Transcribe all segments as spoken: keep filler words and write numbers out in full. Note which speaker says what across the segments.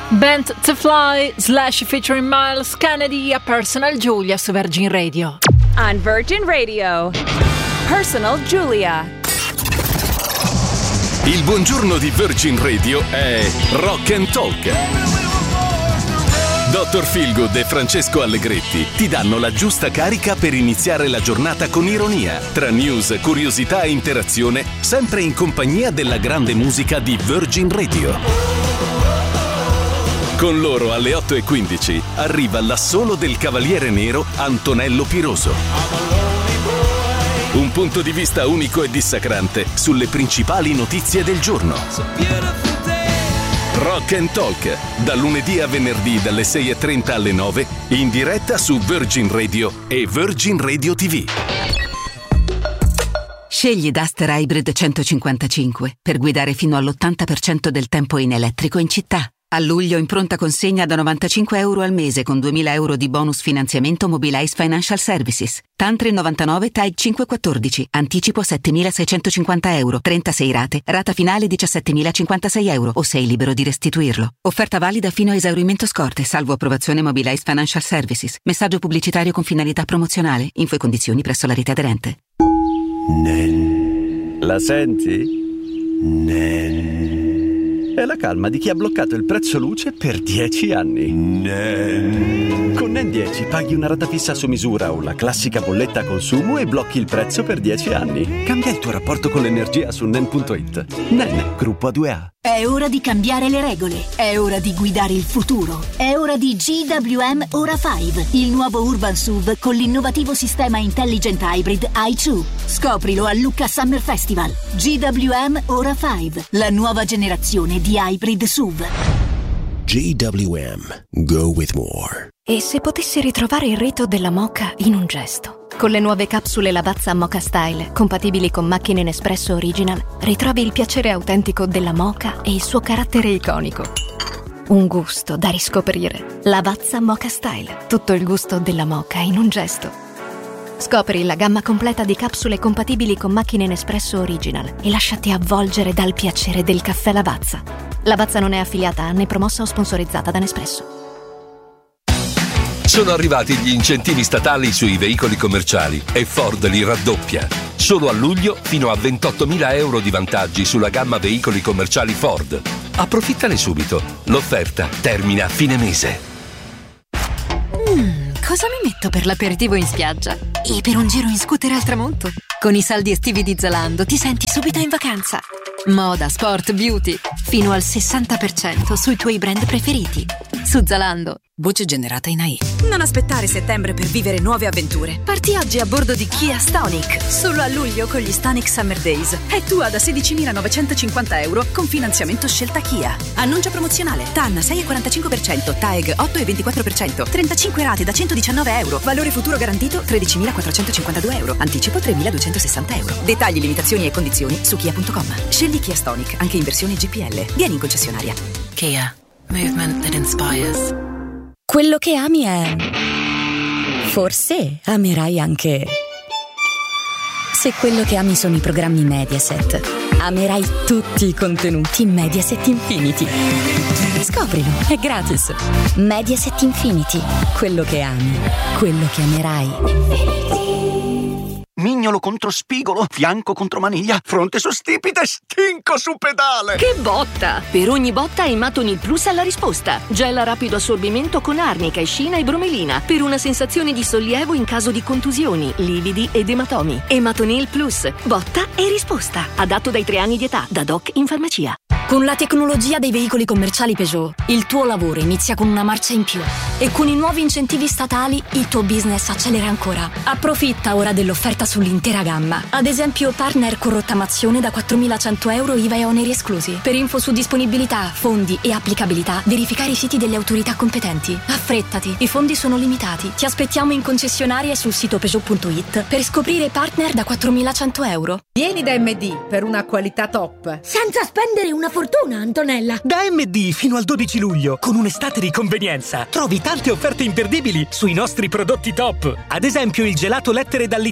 Speaker 1: Bent to Fly slash featuring Miles Kennedy a Personal Giulia su Virgin Radio.
Speaker 2: On Virgin Radio, Personal Giulia.
Speaker 3: Il buongiorno di Virgin Radio è Rock and Talk. dottor Feelgood e Francesco Allegretti ti danno la giusta carica per iniziare la giornata con ironia, tra news, curiosità e interazione, sempre in compagnia della grande musica di Virgin Radio. Con loro alle otto e quindici arriva l'assolo del Cavaliere Nero Antonello Piroso. Un punto di vista unico e dissacrante sulle principali notizie del giorno. Rock and Talk, da lunedì a venerdì dalle sei e trenta alle nove, in diretta su Virgin Radio e Virgin Radio ti vu.
Speaker 4: Scegli Duster Hybrid centocinquantacinque per guidare fino all'ottanta per cento del tempo in elettrico in città. A luglio in pronta consegna da novantacinque euro al mese con duemila euro di bonus finanziamento Mobilize Financial Services. Tantre novantanove T A I cinquecentoquattordici. Anticipo settemilaseicentocinquanta euro. trentasei rate. Rata finale diciassettemilacinquantasei euro o sei libero di restituirlo. Offerta valida fino a esaurimento scorte, salvo approvazione Mobilize Financial Services. Messaggio pubblicitario con finalità promozionale. Info e condizioni presso la rete aderente.
Speaker 5: Nen. La senti? Nen. È la calma di chi ha bloccato il prezzo luce per dieci anni. Nen. Con Nen dieci paghi una rata fissa su misura o la classica bolletta a consumo e blocchi il prezzo per dieci anni. Cambia il tuo rapporto con l'energia su nen punto it. Nen, gruppo A due A.
Speaker 6: È ora di cambiare le regole, è ora di guidare il futuro, è ora di G W M Ora cinque, il nuovo Urban S U V con l'innovativo sistema Intelligent Hybrid i due. Scoprilo a Lucca Summer Festival. G W M Ora cinque, la nuova generazione di hybrid S U V.
Speaker 7: G W M, go with more.
Speaker 8: E se potessi ritrovare il rito della moka in un gesto? Con le nuove capsule Lavazza Moka Style, compatibili con macchine Nespresso Original, ritrovi il piacere autentico della moka e il suo carattere iconico. Un gusto da riscoprire. Lavazza Moka Style, tutto il gusto della moka in un gesto. Scopri la gamma completa di capsule compatibili con macchine Nespresso Original e lasciati avvolgere dal piacere del caffè Lavazza. Lavazza non è affiliata né promossa o sponsorizzata da Nespresso.
Speaker 9: Sono arrivati gli incentivi statali sui veicoli commerciali e Ford li raddoppia. Solo a luglio fino a ventottomila euro di vantaggi sulla gamma veicoli commerciali Ford. Approfittane subito. L'offerta termina a fine mese.
Speaker 8: Mm, cosa mi metto per l'aperitivo in spiaggia? E per un giro in scooter al tramonto? Con i saldi estivi di Zalando ti senti subito in vacanza. Moda, sport, beauty. Fino al sessanta per cento sui tuoi brand preferiti. Su Zalando.
Speaker 10: Voce generata in A I. Non aspettare settembre per vivere nuove avventure. Parti oggi a bordo di Kia Stonic. Solo a luglio con gli Stonic Summer Days. È tua da sedicimilanovecentocinquanta euro con finanziamento scelta Kia. Annuncio promozionale. T A N sei virgola quarantacinque per cento, T A E G otto virgola ventiquattro per cento, trentacinque rate da centodiciannove euro. Valore futuro garantito tredicimilaquattrocentocinquantadue euro. Anticipo tremiladuecentosessanta euro. Dettagli, limitazioni e condizioni su kia punto com. Scegli Kia Stonic anche in versione G P L. Vieni in concessionaria.
Speaker 11: Kia. Movement that inspires.
Speaker 12: Quello che ami è... Forse amerai anche... Se quello che ami sono i programmi Mediaset, amerai tutti i contenuti Mediaset Infinity. Scoprilo, è gratis. Mediaset Infinity. Quello che ami, quello che amerai.
Speaker 13: Mignolo contro spigolo, fianco contro maniglia, fronte su stipite, stinco su pedale.
Speaker 14: Che botta! Per ogni botta Ematonil Plus ha la risposta. Gel a rapido assorbimento con arnica, escina e bromelina per una sensazione di sollievo in caso di contusioni, lividi ed ematomi. Ematonil Plus, botta e risposta. Adatto dai tre anni di età, da doc in farmacia.
Speaker 15: Con la tecnologia dei veicoli commerciali Peugeot, il tuo lavoro inizia con una marcia in più. E con i nuovi incentivi statali, il tuo business accelera ancora. Approfitta ora dell'offerta sull'intera gamma. Ad esempio, partner con rottamazione da quattromilacento euro I V A e oneri esclusi. Per info su disponibilità, fondi e applicabilità, verificare i siti delle autorità competenti. Affrettati, i fondi sono limitati. Ti aspettiamo in concessionaria sul sito Peugeot punto it per scoprire partner da quattromilacento euro.
Speaker 16: Vieni da M D per una qualità top.
Speaker 17: Senza spendere una fortuna, Antonella.
Speaker 18: Da M D fino al dodici luglio, con un'estate di convenienza, trovi tante offerte imperdibili sui nostri prodotti top. Ad esempio il gelato Lettere dall'Italia da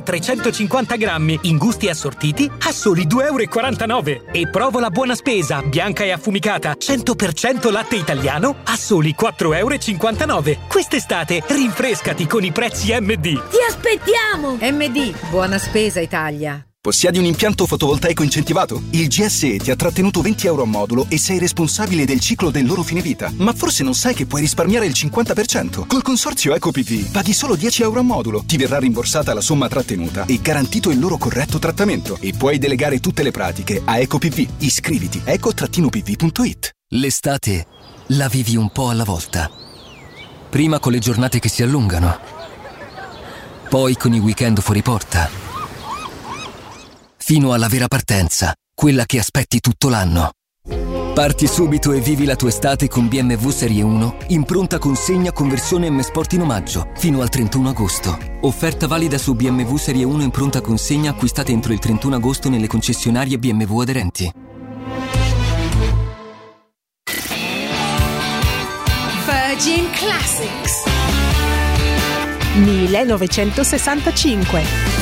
Speaker 18: trecentocinquanta grammi, in gusti assortiti, a soli due e quarantanove euro. E provola Buona Spesa, bianca e affumicata, cento per cento latte italiano, a soli quattro e cinquantanove euro. Quest'estate rinfrescati con i prezzi M D.
Speaker 17: Ti aspettiamo!
Speaker 16: M D, Buona Spesa Italia.
Speaker 19: Possiedi un impianto fotovoltaico incentivato? Il G S E ti ha trattenuto venti euro a modulo e sei responsabile del ciclo del loro fine vita. Ma forse non sai che puoi risparmiare il cinquanta per cento. Col consorzio EcoPV paghi solo dieci euro a modulo. Ti verrà rimborsata la somma trattenuta e garantito il loro corretto trattamento. E puoi delegare tutte le pratiche a EcoPV. Iscriviti eco P V punto it.
Speaker 20: L'estate la vivi un po' alla volta. Prima con le giornate che si allungano. Poi con i weekend fuori porta. Fino alla vera partenza, quella che aspetti tutto l'anno. Parti subito e vivi la tua estate con B M W Serie uno in pronta consegna con versione M Sport in omaggio fino al trentuno agosto. Offerta valida su B M W Serie uno in pronta consegna acquistate entro il trentuno agosto nelle concessionarie B M W aderenti.
Speaker 21: Virgin Classics millenovecentosessantacinque.